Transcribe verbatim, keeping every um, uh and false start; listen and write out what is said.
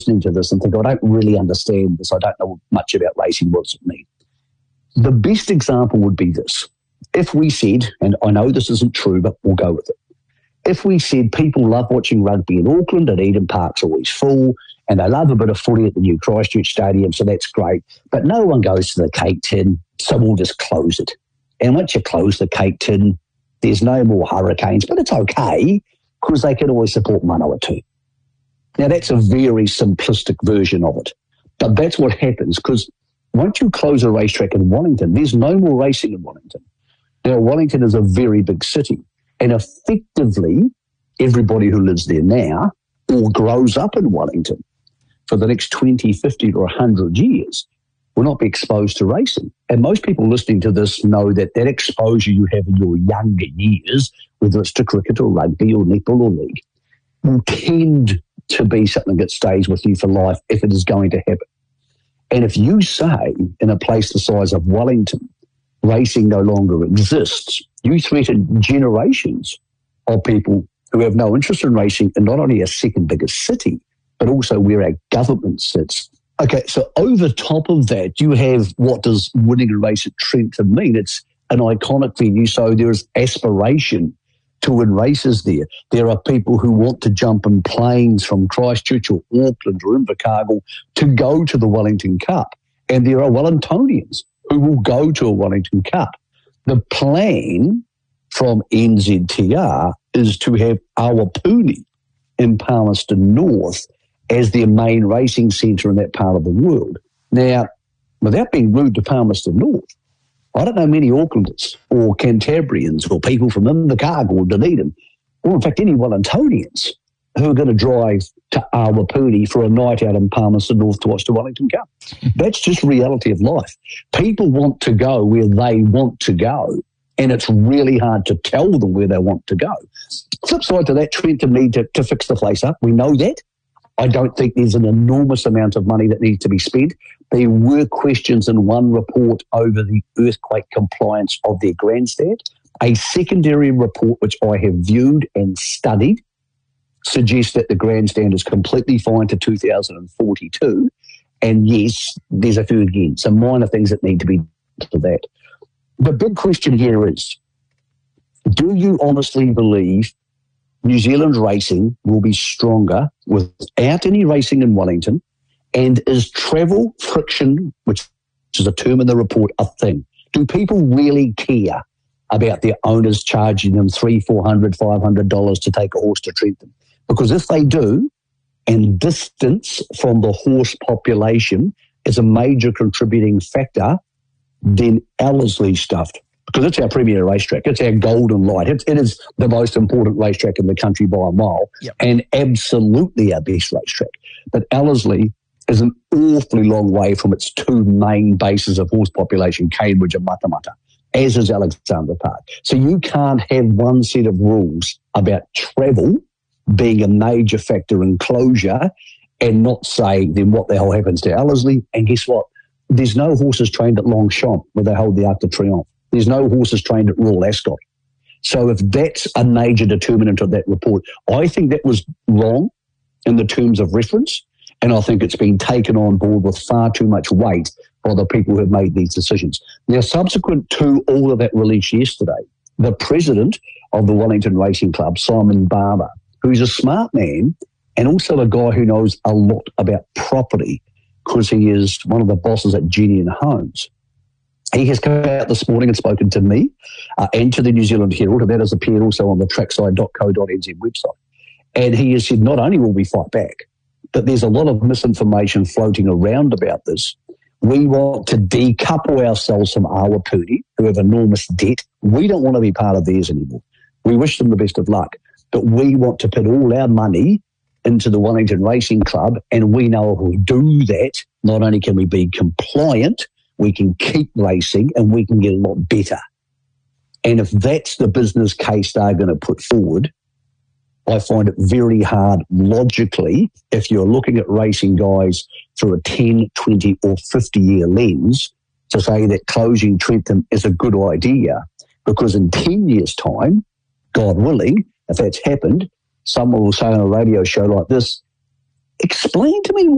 listening to this and think, I don't really understand this, I don't know much about racing, what does it mean? The best example would be this. If we said, and I know this isn't true, but we'll go with it. If we said people love watching rugby in Auckland and Eden Park's always full, and they love a bit of footy at the new Christchurch Stadium, so that's great, but no one goes to the Cape Tin, so we'll just close it. And once you close the Cape Tin, there's no more hurricanes, but it's okay because they can always support one or two. Now, that's a very simplistic version of it, but that's what happens because once you close a racetrack in Wellington, there's no more racing in Wellington. Now, Wellington is a very big city, and effectively, everybody who lives there now or grows up in Wellington for the next twenty, fifty or one hundred years will not be exposed to racing. And most people listening to this know that that exposure you have in your younger years, whether it's to cricket or rugby or netball or league, will tend to be something that stays with you for life if it is going to happen. And if you say in a place the size of Wellington, racing no longer exists, you threaten generations of people who have no interest in racing in not only our second biggest city, but also where our government sits. Okay, so over top of that, you have what does winning a race at Trentham mean? It's an iconic venue, so there is aspiration to win races there. There are people who want to jump in planes from Christchurch or Auckland or Invercargill to go to the Wellington Cup. And there are Wellingtonians who will go to a Wellington Cup. The plan from N Z T R is to have Awapuni in Palmerston North as their main racing centre in that part of the world. Now, without being rude to Palmerston North, I don't know many Aucklanders or Cantabrians or people from Invercargill or Dunedin, or in fact any Wellingtonians who are going to drive to Awapuni for a night out in Palmerston North to watch the Wellington Cup. That's just reality of life. People want to go where they want to go, and it's really hard to tell them where they want to go. Flip side to that, Trentham need to, to fix the place up. We know that. I don't think there's an enormous amount of money that needs to be spent. There were questions in one report over the earthquake compliance of their grandstand. A secondary report, which I have viewed and studied, suggests that the grandstand is completely fine to two thousand forty-two. And yes, there's a few, again, some minor things that need to be to that. The big question here is, do you honestly believe New Zealand racing will be stronger without any racing in Wellington? And is travel friction, which is a term in the report, a thing? Do people really care about their owners charging them three, four hundred, five hundred dollars to take a horse to Trentham? Because if they do, and distance from the horse population is a major contributing factor, then Ellerslie stuffed. Because it's our premier racetrack. It's our golden light. It, it is the most important racetrack in the country by a mile, yep, and absolutely our best racetrack. But Ellerslie is an awfully long way from its two main bases of horse population, Cambridge and Matamata, as is Alexandra Park. So you can't have one set of rules about travel being a major factor in closure and not say then what the hell happens to Ellerslie. And guess what? There's no horses trained at Longchamp where they hold the Arc de Triomphe. There's no horses trained at Royal Ascot. So if that's a major determinant of that report, I think that was wrong in the terms of reference, and I think it's been taken on board with far too much weight by the people who have made these decisions. Now, subsequent to all of that release yesterday, the president of the Wellington Racing Club, Simon Barber, who's a smart man and also a guy who knows a lot about property because he is one of the bosses at Genian Homes, he has come out this morning and spoken to me uh, and to the New Zealand Herald, and that has appeared also on the trackside dot co dot n z website. And he has said not only will we fight back, but there's a lot of misinformation floating around about this. We want to decouple ourselves from Awapuni, who have enormous debt. We don't want to be part of theirs anymore. We wish them the best of luck, but we want to put all our money into the Wellington Racing Club, and we know if we do that, not only can we be compliant, we can keep racing and we can get a lot better. And if that's the business case they're going to put forward, I find it very hard logically, if you're looking at racing guys through a ten, twenty or fifty year lens, to say that closing Trentham is a good idea, because in ten years' time, God willing, if that's happened, someone will say on a radio show like this, explain to me